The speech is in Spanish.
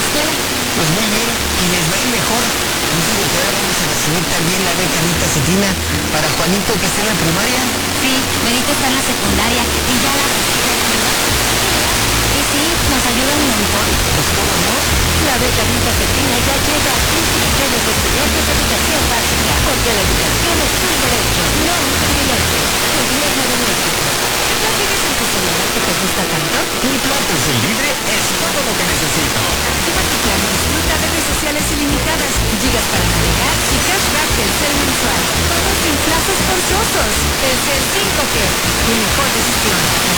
escuela? Pues muy bien, y les va a ir mejor. Digo que ahora vamos a recibir también la beca Anita Cetina para Juanito, que está en la primaria. Sí, Benito está en la secundaria y ya la recibió, ¿verdad? Y sí, nos ayuda un montón. Pues cómo no. La beca Anita Cetina ya llega a 15 millones de estudiantes de educación básica, porque la educación es un derecho, no un privilegio. Gobierno de México. ¿Ya tienes en tu celular que te gusta tanto? Un plato sin libre es todo lo que necesito. Activa tu plan y disfruta redes sociales ilimitadas, gigas para navegar y cashback del cel mensual. Todos sin plazos forzosos. Telcel 5G, tu mejor decisión.